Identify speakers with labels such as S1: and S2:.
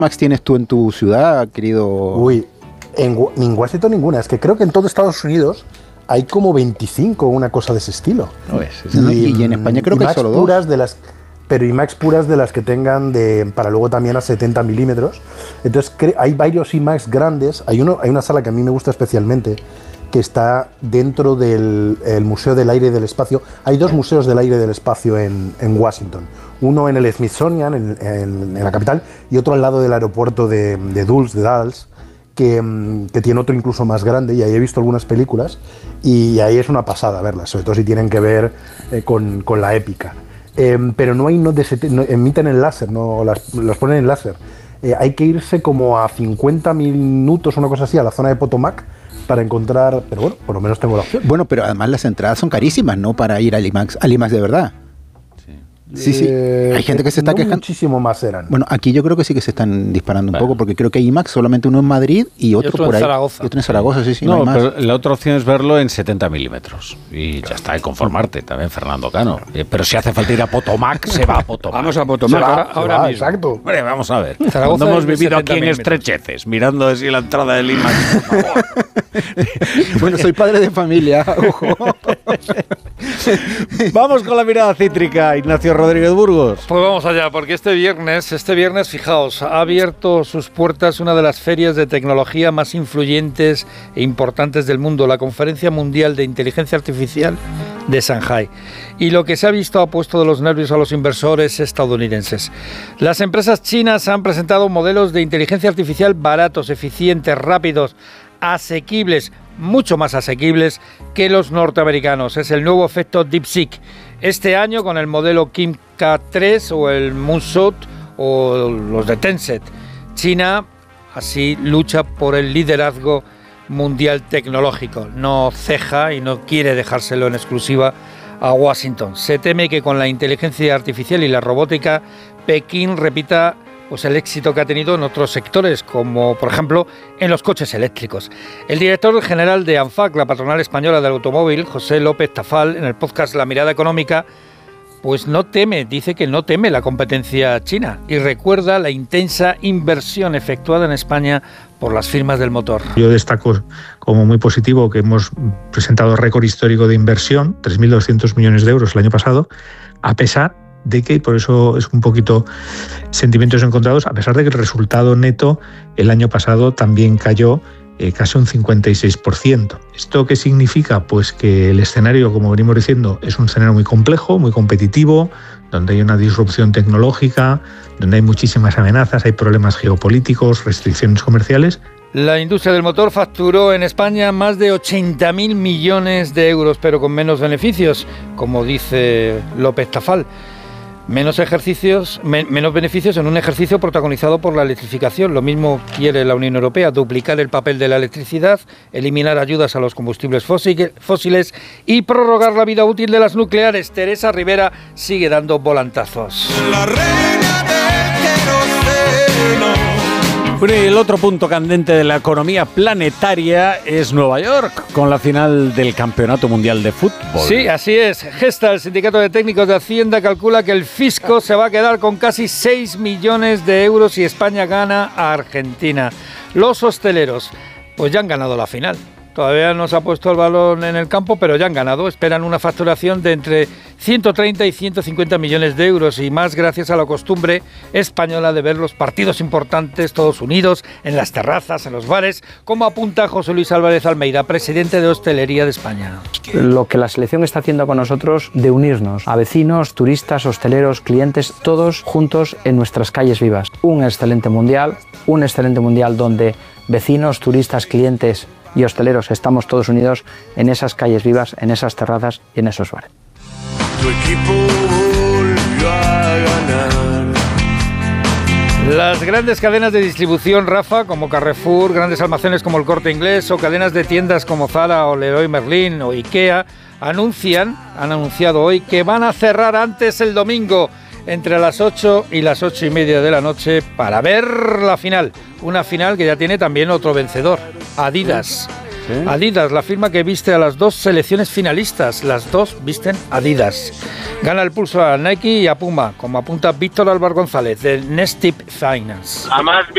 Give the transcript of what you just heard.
S1: IMAX tienes tú en tu ciudad, querido?
S2: Uy, en Washington ninguna. Es que creo que en todo Estados Unidos hay como 25 o una cosa de ese estilo.
S1: No es, y en España creo que hay solo
S2: puras
S1: dos.
S2: Pero IMAX puras de las que tengan para luego también a 70 milímetros. Entonces hay varios IMAX grandes. Hay una sala que a mí me gusta especialmente, que está dentro del Museo del Aire y del Espacio. Hay dos museos del aire y del espacio en Washington. Uno en el Smithsonian, en la capital, y otro al lado del aeropuerto de Dallas, que tiene otro incluso más grande, y ahí he visto algunas películas, y ahí es una pasada verlas, sobre todo si tienen que ver con la épica. Pero no emiten en láser, no las ponen en láser. Hay que irse como a 50 minutos, una cosa así, a la zona de Potomac, para encontrar, pero bueno, por lo menos tengo la opción.
S1: Bueno, pero además las entradas son carísimas, ¿no? Para ir al IMAX de verdad. Sí, sí. Hay gente que se está quejando.
S2: Muchísimo más eran.
S1: Bueno, aquí yo creo que sí que se están disparando un poco, porque creo que hay IMAX solamente uno en Madrid y otro por ahí.
S3: Zaragoza.
S1: Y otro en Zaragoza, sí,
S4: No,
S1: no hay más.
S4: pero la otra opción es verlo en 70 milímetros. Y ya está, y conformarte también, Fernando Cano. Pero si hace falta ir a Potomac, se va a Potomac.
S3: Vamos a Potomac ahora mismo.
S2: Exacto.
S4: Hombre, vamos a ver.
S3: Zaragoza
S4: Cuando hemos
S3: es
S4: vivido aquí en
S3: 70 milímetros.
S4: estrecheces, mirando así la entrada del IMAX, por favor.
S1: Bueno, soy padre de familia, ojo.
S4: Vamos con la mirada cítrica, Ignacio Rodríguez Burgos.
S3: Pues vamos allá, porque este viernes, fijaos, ha abierto sus puertas una de las ferias de tecnología más influyentes e importantes del mundo, la Conferencia Mundial de Inteligencia Artificial de Shanghái. Y lo que se ha visto ha puesto de los nervios a los inversores estadounidenses. Las empresas chinas han presentado modelos de inteligencia artificial baratos, eficientes, rápidos, asequibles, mucho más asequibles que los norteamericanos. Es el nuevo efecto DeepSeek. Este año con el modelo Kim K3 o el Moonshot o los de Tencent. China así lucha por el liderazgo mundial tecnológico. No ceja y no quiere dejárselo en exclusiva a Washington. Se teme que con la inteligencia artificial y la robótica, Pekín repita pues el éxito que ha tenido en otros sectores, como por ejemplo en los coches eléctricos. El director general de ANFAC, la patronal española del automóvil, José López Tafal, en el podcast La Mirada Económica, pues dice que no teme la competencia china y recuerda la intensa inversión efectuada en España por las firmas del motor.
S5: Yo destaco como muy positivo que hemos presentado récord histórico de inversión, 3.200 millones de euros el año pasado, a pesar de que, y por eso es un poquito sentimientos encontrados, a pesar de que el resultado neto el año pasado también cayó casi un 56%. ¿Esto qué significa? Pues que el escenario, como venimos diciendo, es un escenario muy complejo, muy competitivo, donde hay una disrupción tecnológica, donde hay muchísimas amenazas, hay problemas geopolíticos, restricciones comerciales.
S3: La industria del motor facturó en España más de 80.000 millones de euros, pero con menos beneficios, como dice López Tafal. Menos beneficios en un ejercicio protagonizado por la electrificación. Lo mismo quiere la Unión Europea, duplicar el papel de la electricidad, eliminar ayudas a los combustibles fósiles y prorrogar la vida útil de las nucleares. Teresa Rivera sigue dando volantazos.
S6: La reina del queroseno.
S4: Bueno, y el otro punto candente de la economía planetaria es Nueva York, con la final del Campeonato Mundial de Fútbol.
S3: Sí, así es. Gesta, el Sindicato de Técnicos de Hacienda, calcula que el fisco se va a quedar con casi 6 millones de euros si España gana a Argentina. Los hosteleros, pues ya han ganado la final. Todavía no se ha puesto el balón en el campo, pero ya han ganado. Esperan una facturación de entre 130 y 150 millones de euros y más gracias a la costumbre española de ver los partidos importantes todos unidos en las terrazas, en los bares, como apunta José Luis Álvarez Almeida, presidente de Hostelería de España.
S7: Lo que la selección está haciendo con nosotros de unirnos a vecinos, turistas, hosteleros, clientes, todos juntos en nuestras calles vivas. Un excelente mundial donde vecinos, turistas, clientes y hosteleros estamos todos unidos en esas calles vivas, en esas terrazas y en esos bares.
S6: Tu equipo volvió a ganar.
S3: Las grandes cadenas de distribución, Rafa, como Carrefour, grandes almacenes como El Corte Inglés o cadenas de tiendas como Zara o Leroy Merlin o Ikea han anunciado hoy que van a cerrar antes el domingo entre las 8 y las 8:30 de la noche para ver la final. Una final que ya tiene también otro vencedor, Adidas. ¿Sí? Adidas, la firma que viste a las dos selecciones finalistas. Las dos visten Adidas. Gana el pulso a Nike y a Puma, como apunta Víctor Álvaro González, de Nestip Finance.
S8: Además,